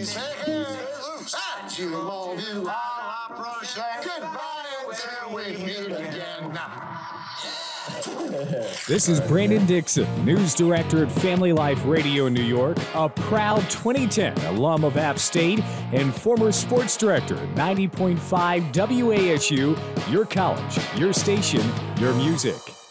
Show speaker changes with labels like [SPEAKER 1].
[SPEAKER 1] please. To all of you, I approach goodbye until we meet again.
[SPEAKER 2] This is Brandon Dixon, news director at Family Life Radio New York, a proud 2010 alum of App State and former sports director at 90.5 WASU, your college, your station, your music.